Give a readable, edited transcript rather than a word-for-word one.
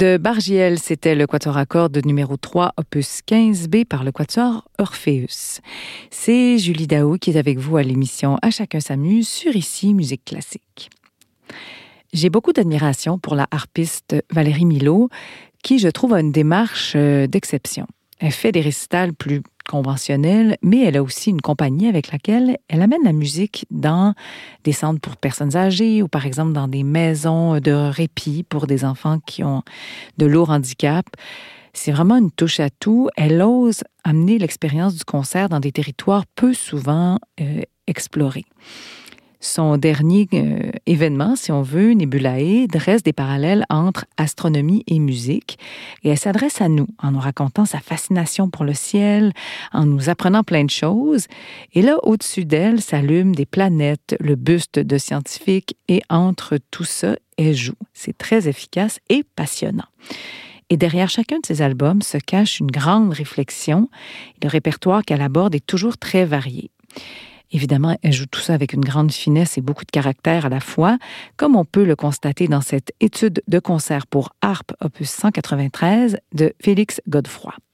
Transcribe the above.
De Bargiel, c'était le quatuor à cordes numéro 3, opus 15B par le quatuor Orpheus. C'est Julie Daou qui est avec vous à l'émission À chacun s'amuse sur Ici Musique classique. J'ai beaucoup d'admiration pour la harpiste Valérie Milot, qui, je trouve, a une démarche d'exception. Elle fait des récitals plus conventionnels, mais elle a aussi une compagnie avec laquelle elle amène la musique dans des centres pour personnes âgées ou par exemple dans des maisons de répit pour des enfants qui ont de lourds handicaps. C'est vraiment une touche à tout. Elle ose amener l'expérience du concert dans des territoires peu souvent explorés. Son dernier événement, si on veut, Nebulae, dresse des parallèles entre astronomie et musique. Et elle s'adresse à nous en nous racontant sa fascination pour le ciel, en nous apprenant plein de choses. Et là, au-dessus d'elle, s'allument des planètes, le buste de scientifiques. Et entre tout ça, elle joue. C'est très efficace et passionnant. Et derrière chacun de ces albums se cache une grande réflexion. Le répertoire qu'elle aborde est toujours très varié. Évidemment, elle joue tout ça avec une grande finesse et beaucoup de caractère à la fois, comme on peut le constater dans cette étude de concert pour harpe opus 193 de Félix Godefroy.